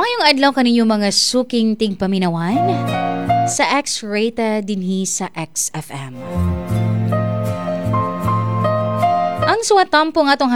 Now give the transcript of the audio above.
Mayong adlaw kaninyo mga suking tingpaminawan sa X-Rated dinhi sa XFM. Ang suwatampo nga atong